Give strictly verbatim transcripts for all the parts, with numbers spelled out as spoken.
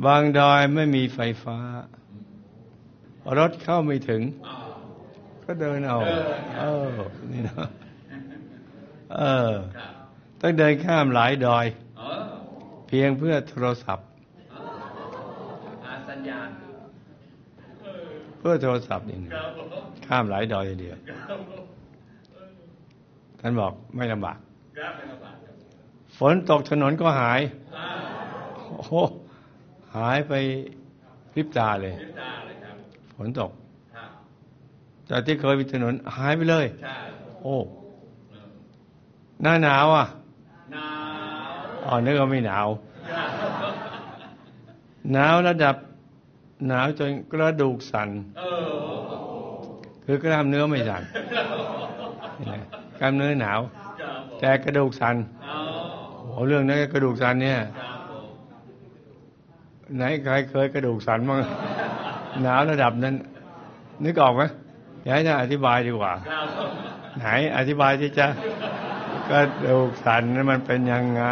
บางดอยไม่มีไฟฟ้ารถเข้าไม่ถึงก็เดินเอาเออนี่นะเออต้องเดินข้ามหลายดอยเพียงเพื่อโทรศัพท์สัญญาณเพื่อโทรศัพท์นี่นะข้ามหลายดอยเดียวท่านบอกไม่ลำบากฝนตกถนนก็หายโอ้โหหายไปพริบตาเลยฝนตกจากที่เคยมีถนนหายไปเลยโอ้หน้าหนาวอ่ะอ๋อนึกว่าไม่หนาวหนาวระดับหนาวจนกระดูกสั่นคือกล้ามเนื้อไม่สั่นกล้ามเนื้อหนาวแต่กระดูกสั่นโอ้เรื่องนั้นกระดูกสั่นเนี่ยไหนใครเคยกระดูกสั่นบ้างหนาวระดับนั้นนึกออกไหมอยากให้ท่านอธิบายดีกว่าไหนอธิบายที่จะกระดูกสั่นนั้นมันเป็นยังไง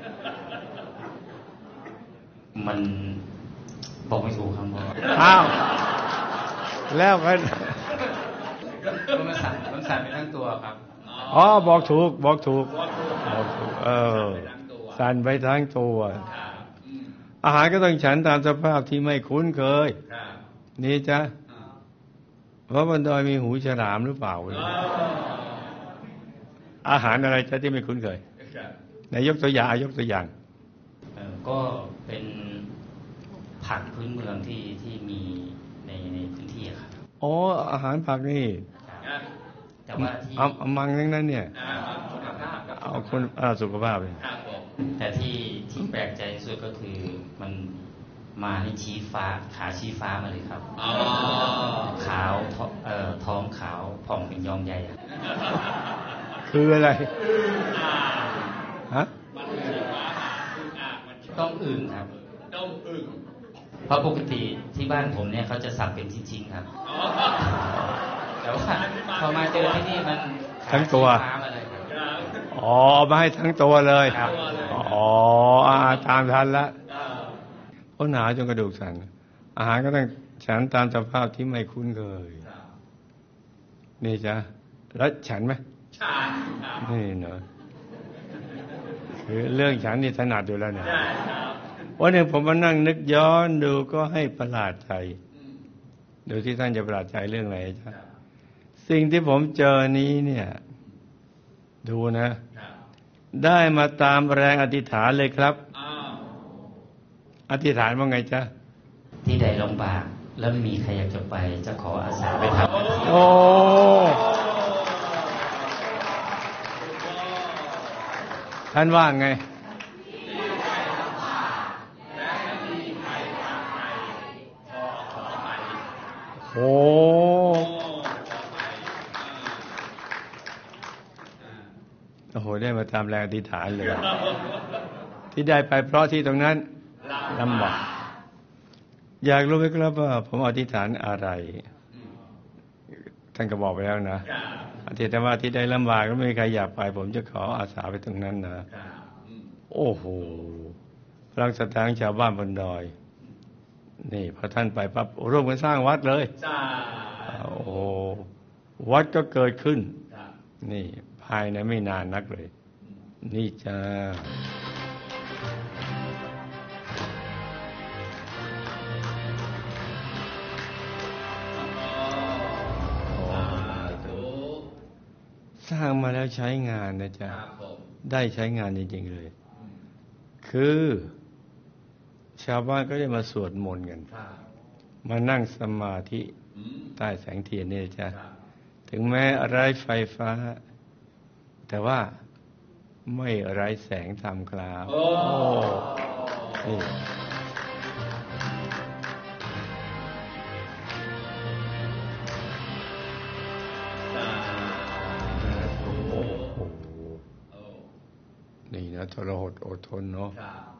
มันบอกไม่ถูกครับพ่ออ้าวแล้วกันมันสั่นมันสั่นไปทั้งตัวครับอ๋อบอกถูกบอกถูกบอกถูกเออสั่นไปทั้งตัวอาหารก็ต้องฉันตามสภาพที่ไม่คุ้นเคยนี่จ้ะเพราะบนดอยมีหูฉลามหรือเปล่าอาหารอะไรจ้ะที่ไม่คุ้นเคยไหนยกตัวอย่างยกตัวอย่างก็เป็นผักพื้นเมืองที่ที่มีในในพื้นที่ครับอ๋ออาหารผักนี่แต่ว่าที่เอามังทั้งนั้นเนี่ยเอาคนสุขภาพเลยแต่ที่ที่แปลกใจสุดก็คือมันมาในชี้ฟ้าขาชี้ฟ้ามาเลยครับขาวเอ่อท้องขาวผ่องเป็นยองใหญ่คืออะไรฮะต้องอึ่งครับต้องอึ่งเพราะปกติที่บ้านผมเนี่ยเขาจะสับเป็นชิ้นๆครับแต่ว่าพอมาเจอที่นี่มันทั้งตัวอ๋อมาให้ทั้งตัวเลยอ๋อตามทันละเพราะหนาจนกระดูกสั่นอาหารก็ต้องฉันตามสภาพที่ไม่คุ้นเคยนี่จ้ะแล้วฉันไหมฉันนี่เนอะคือเรื่องฉันนี่ถนัดอยู่แล้วเนี่ยวันหนึ่งผมมานั่งนึกย้อนดูก็ให้ประหลาดใจดูที่ท่านจะประหลาดใจเรื่องอะไรจ้ะสิ่งที่ผมเจอนี้เนี่ยดูนะได้มาตามแรงอธิษฐานเลยครับอธิษฐานว่าไงจ๊ะที่ใดลำบากแล้วมีใครอยากจะไปจะขออาสาไปทำโอ้ท่านว่าไงโอ้โอ้โหได้มาตามแรงอธิษฐานเลยที่ได้ไปเพราะที่ตรงนั้นลำบากอยากรู้ไหมครับว่าผมอธิษฐานอะไรท่านก็บอกไปแล้วนะอธิษฐานว่าที่ได้ลำบากแล้วไม่มีใครอยากไปผมจะขออาสาไปตรงนั้นนะโอ้โหพลังศรัทธาของชาวบ้านบนดอยนี่พอท่านไปปั๊บร่วมกันสร้างวัดเลยโอ้โหวัดก็เกิดขึ้นนี่ภายในไม่นานนักเลยนี่จ้าสร้างมาแล้วใช้งานนะจ๊ะได้ใช้งานจริงๆเลยคือชาวบ้านก็ได้มาสวดมนต์กันมานั่งสมาธิใต้แสงเทียนนี่จ้ะถึงแม้ไร้ไฟฟ้าแต่ว่าไม่ไร้แสงทำคลาวโอ้นี่นี่นะทรหดอดทนเนาะ